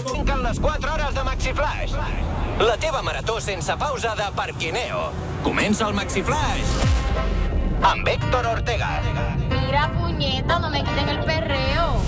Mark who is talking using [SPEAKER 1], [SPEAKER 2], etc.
[SPEAKER 1] Tanquen les 4 hores de MaxiFlash. La teva marató sense pausa de Parquineo. Comença el MaxiFlash. Amb Héctor Ortega.
[SPEAKER 2] Mira, puñeta, no me quiten el perreo.